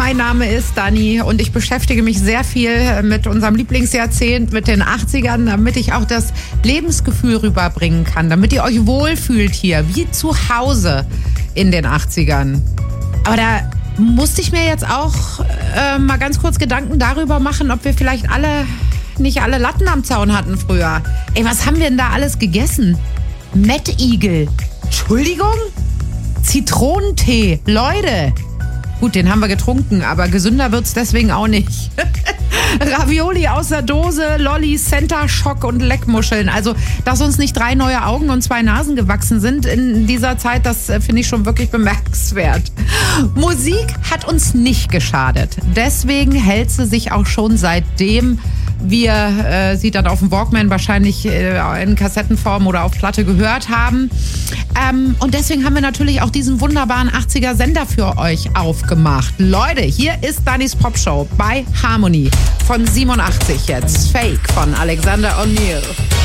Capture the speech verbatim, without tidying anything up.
Mein Name ist Dani und ich beschäftige mich sehr viel mit unserem Lieblingsjahrzehnt, mit den achtzigern, damit ich auch das Lebensgefühl rüberbringen kann, damit ihr euch wohlfühlt hier, wie zu Hause in den achtzigern. Aber da musste ich mir jetzt auch äh, mal ganz kurz Gedanken darüber machen, ob wir vielleicht alle nicht alle Latten am Zaun hatten früher. Ey, was haben wir denn da alles gegessen? Mettigel. Entschuldigung? Zitronentee. Leute. Gut, den haben wir getrunken, aber gesünder wird's deswegen auch nicht. Ravioli aus der Dose, Lolli, Center Shock und Leckmuscheln. Also, dass uns nicht drei neue Augen und zwei Nasen gewachsen sind in dieser Zeit, das finde ich schon wirklich bemerkenswert. Musik hat uns nicht geschadet. Deswegen hält sie sich auch schon seitdem wir äh, sie dann auf dem Walkman wahrscheinlich äh, in Kassettenform oder auf Platte gehört haben. Ähm, und deswegen haben wir natürlich auch diesen wunderbaren achtziger-Sender für euch aufgemacht. Leute, hier ist Danis Popshow bei Harmony von siebenundachtzig jetzt. Fake von Alexander O'Neal.